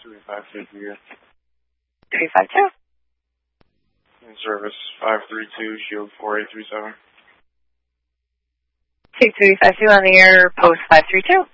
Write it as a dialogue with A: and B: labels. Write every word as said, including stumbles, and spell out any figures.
A: three five two here.
B: three five two.
A: In service five three two, shield four eight three seven.
B: two three five two on the air, post five three two.